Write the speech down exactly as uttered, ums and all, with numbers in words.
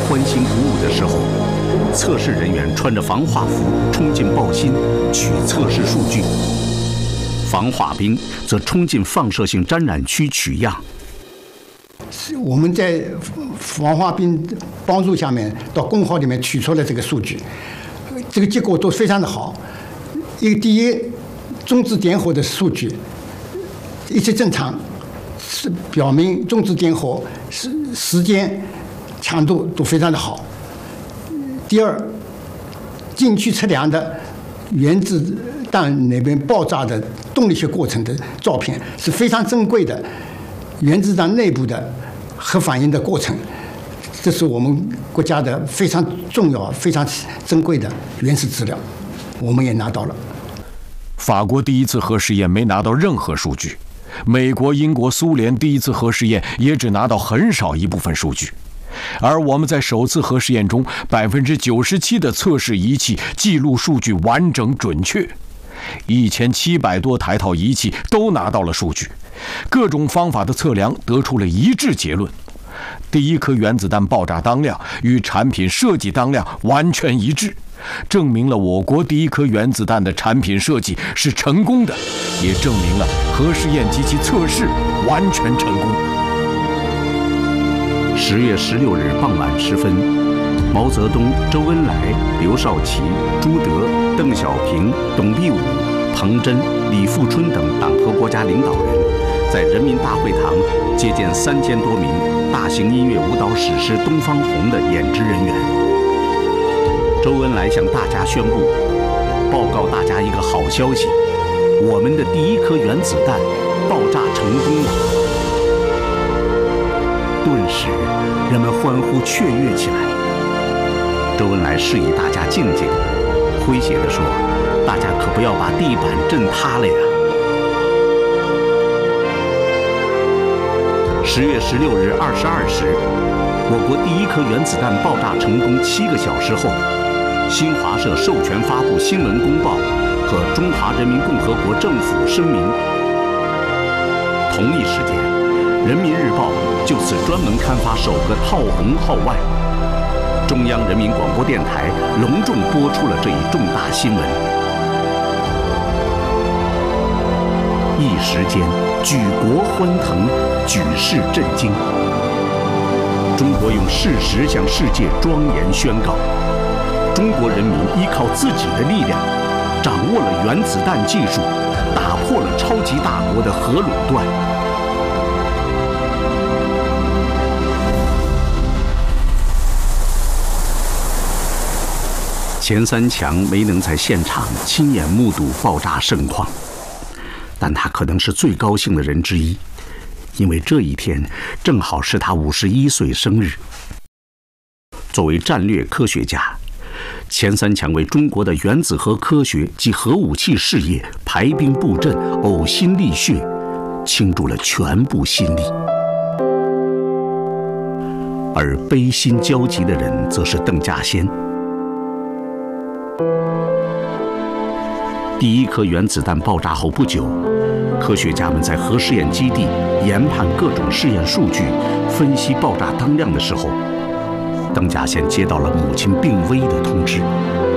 欢欣鼓舞的时候，测试人员穿着防化服冲进报芯取测试数据，防化兵则冲进放射性沾染区取样。 我们在防化兵帮助下面，到工号里面取出了这个数据，这个结果都非常的好。一个第一，中子点火的数据一切正常，是表明中子点火时时间、强度都非常的好。第二，近距测量的原子弹那边爆炸的动力学过程的照片是非常珍贵的，原子弹内部的核反应的过程，这是我们国家的非常重要、非常珍贵的原始资料，我们也拿到了。 法国第一次核试验没拿到任何数据，美国、英国、苏联第一次核试验也只拿到很少一部分数据。而我们在首次核试验中，百分之九十七的测试仪器记录数据完整准确，一千七百多台套仪器都拿到了数据，各种方法的测量得出了一致结论：第一颗原子弹爆炸当量与产品设计当量完全一致，证明了我国第一颗原子弹的产品设计是成功的，也证明了核试验及其测试完全成功。 十月十六日傍晚时分，毛泽东、周恩来、刘少奇、朱德、邓小平、董必武、彭真、李富春等党和国家领导人，在人民大会堂接见三千多名大型音乐舞蹈史诗《东方红》的演职人员。周恩来向大家宣布，报告大家一个好消息：我们的第一颗原子弹爆炸成功了。顿时，人们欢呼雀跃起来。周恩来示意大家静静，诙谐地说：“大家可不要把地板震塌了呀！”十月十六日二十二时，我国第一颗原子弹爆炸成功七个小时后，新华社授权发布新闻公报和中华人民共和国政府声明。同一时间，人民日报就此专门刊发首个套红号外，中央人民广播电台隆重播出了这一重大新闻。一时间，举国欢腾，举世震惊。中国用事实向世界庄严宣告：中国人民依靠自己的力量，掌握了原子弹技术，打破了超级大国的核垄断。钱三强没能在现场亲眼目睹爆炸盛况，但他可能是最高兴的人之一，因为这一天正好是他五十一岁生日。作为战略科学家，钱三强为中国的原子核科学及核武器事业排兵布阵、呕心沥血，倾注了全部心力。而悲心交集的人则是邓稼先。第一颗原子弹爆炸后不久，科学家们在核试验基地研判各种试验数据，分析爆炸当量的时候，邓稼先接到了母亲病危的通知。